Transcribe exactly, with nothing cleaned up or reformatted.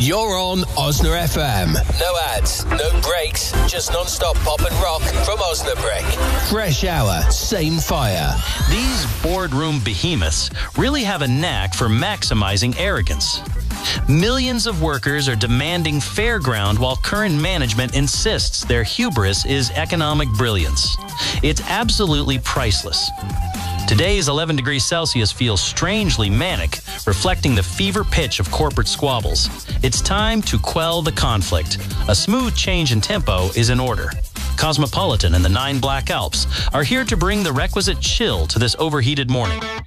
You're on Osna F M. No ads, no breaks, just non-stop pop and rock from Osnabrück. Fresh hour, same fire. These boardroom behemoths really have a knack for maximizing arrogance. Millions of workers are demanding fair ground while current management insists their hubris is economic brilliance. It's absolutely priceless. Today's eleven degrees Celsius feels strangely manic, reflecting the fever pitch of corporate squabbles. It's time to quell the conflict. A smooth change in tempo is in order. Cosmopolitan and the Nine Black Alps are here to bring the requisite chill to this overheated morning.